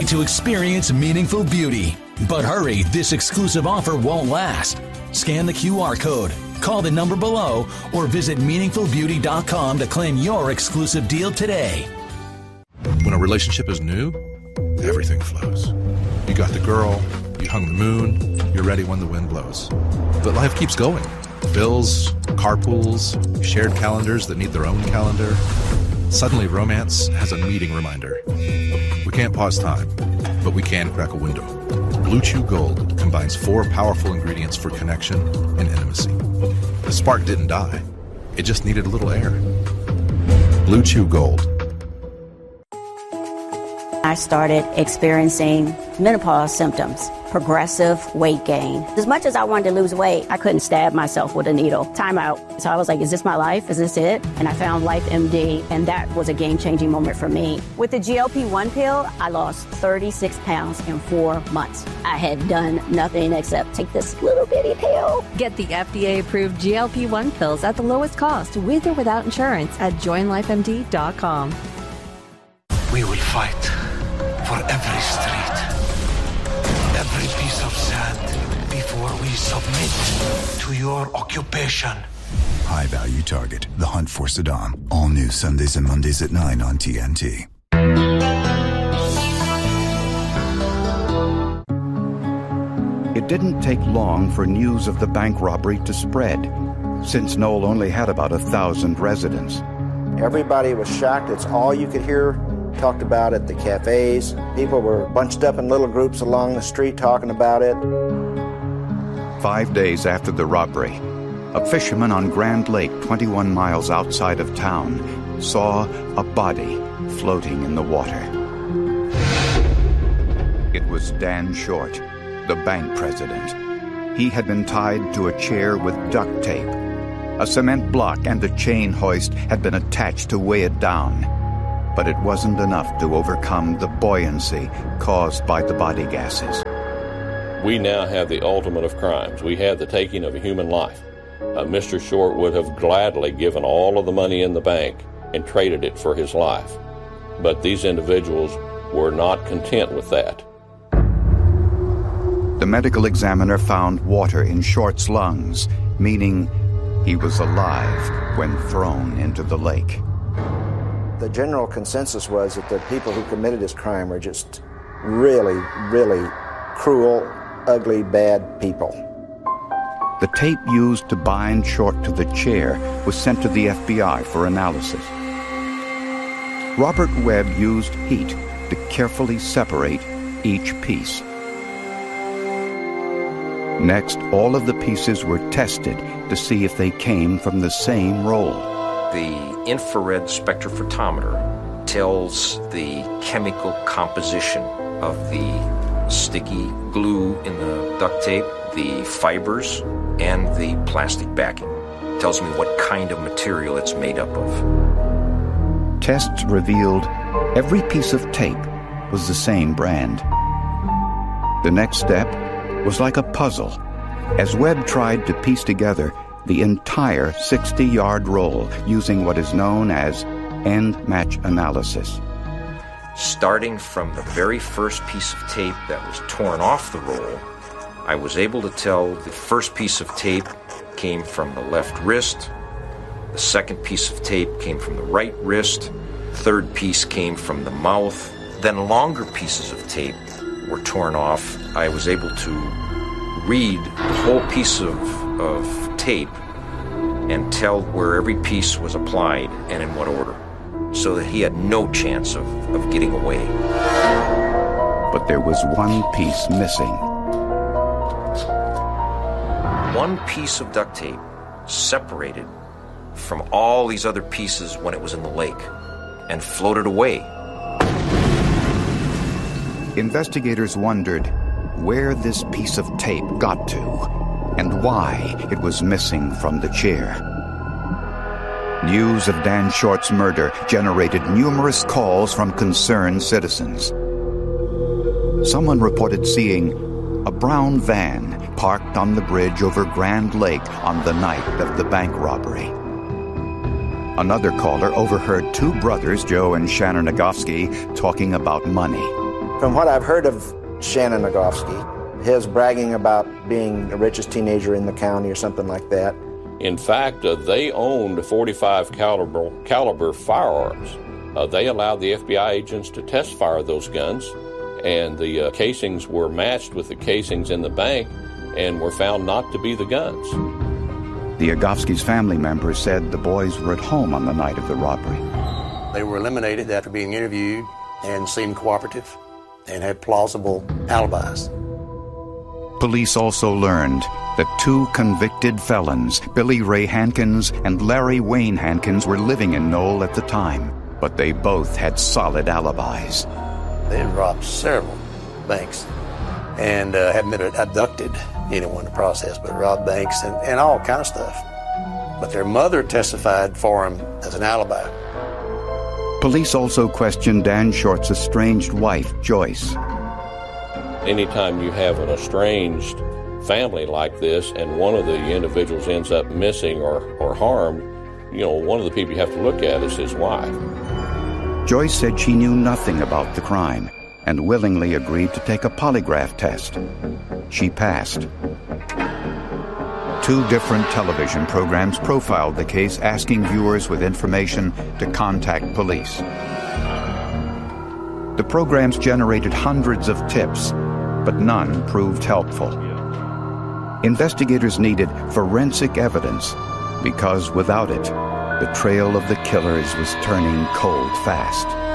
to experience meaningful beauty. But hurry, this exclusive offer won't last. Scan the QR code, call the number below, or visit meaningfulbeauty.com to claim your exclusive deal today. When a relationship is new, everything flows. You got the girl, you hung the moon, you're ready when the wind blows. But life keeps going. Bills, carpools, shared calendars that need their own calendar. Suddenly romance has a meeting reminder. We can't pause time, but we can crack a window. Blue Chew Gold combines 4 powerful ingredients for connection and intimacy. The spark didn't die. It just needed a little air. Blue Chew Gold. I started experiencing menopause symptoms, progressive weight gain. As much as I wanted to lose weight, I couldn't stab myself with a needle. Time out. So I was like, is this my life? Is this it? And I found LifeMD, and that was a game-changing moment for me. With the GLP-1 pill, I lost 36 pounds in 4 months. I had done nothing except take this little bitty pill. Get the FDA-approved GLP-1 pills at the lowest cost, with or without insurance, at joinlifemd.com. We will fight for every street, every piece of sand, before we submit to your occupation. High-value target, The Hunt for Saddam. All new Sundays and Mondays at 9 on TNT. It didn't take long for news of the bank robbery to spread, since Knoll only had about 1,000 residents. Everybody was shocked. It's all you could hear talked about at the cafes. People were bunched up in little groups along the street talking about it. 5 days after the robbery, a fisherman on Grand Lake, 21 miles outside of town, saw a body floating in the water. It was Dan Short, the bank president. He had been tied to a chair with duct tape. A cement block and a chain hoist had been attached to weigh it down. But it wasn't enough to overcome the buoyancy caused by the body gases. We now have the ultimate of crimes. We have the taking of a human life. Mr. Short would have gladly given all of the money in the bank and traded it for his life. But these individuals were not content with that. The medical examiner found water in Short's lungs, meaning he was alive when thrown into the lake. The general consensus was that the people who committed this crime were just really, really cruel, ugly, bad people. The tape used to bind Short to the chair was sent to the FBI for analysis. Robert Webb used heat to carefully separate each piece. Next, all of the pieces were tested to see if they came from the same roll. The infrared spectrophotometer tells the chemical composition of the sticky glue in the duct tape, the fibers, and the plastic backing. It tells me what kind of material it's made up of. Tests revealed every piece of tape was the same brand. The next step was like a puzzle, as Webb tried to piece together the entire 60-yard roll using what is known as end-match analysis. Starting from the very first piece of tape that was torn off the roll, I was able to tell the first piece of tape came from the left wrist, the second piece of tape came from the right wrist, third piece came from the mouth, then longer pieces of tape were torn off. I was able to read the whole piece of tape and tell where every piece was applied and in what order, so that he had no chance of getting away. But there was one piece missing. One piece of duct tape separated from all these other pieces when it was in the lake and floated away. Investigators wondered where this piece of tape got to and why it was missing from the chair. News of Dan Short's murder generated numerous calls from concerned citizens. Someone reported seeing a brown van parked on the bridge over Grand Lake on the night of the bank robbery. Another caller overheard two brothers, Joe and Shannon Nagofsky, talking about money. From what I've heard of Shannon Nagofsky, his bragging about being the richest teenager in the county or something like that. In fact, they owned 45 caliber firearms. They allowed the FBI agents to test fire those guns, and the casings were matched with the casings in the bank and were found not to be the guns. The Agofsky's family members said the boys were at home on the night of the robbery. They were eliminated after being interviewed and seemed cooperative and had plausible alibis. Police also learned that 2 convicted felons, Billy Ray Hankins and Larry Wayne Hankins, were living in Knoll at the time, but they both had solid alibis. They had robbed several banks and hadn't been abducted anyone in the process, but robbed banks and all kind of stuff. But their mother testified for him as an alibi. Police also questioned Dan Short's estranged wife, Joyce. Anytime you have an estranged family like this and one of the individuals ends up missing or harmed, one of the people you have to look at is his wife. Joyce said she knew nothing about the crime and willingly agreed to take a polygraph test. She passed. 2 different television programs profiled the case, asking viewers with information to contact police. The programs generated hundreds of tips, but none proved helpful. Investigators needed forensic evidence because without it, the trail of the killers was turning cold fast.